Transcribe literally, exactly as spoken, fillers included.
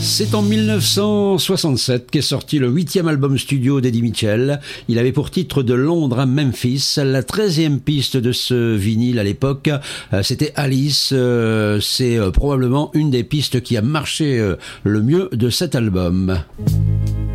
C'est en mille neuf cent soixante-sept qu'est sorti le huitième album studio d'Eddie Mitchell. Il avait pour titre De Londres à Memphis. La treizième piste de ce vinyle à l'époque, c'était Alice. C'est probablement une des pistes qui a marché le mieux de cet album.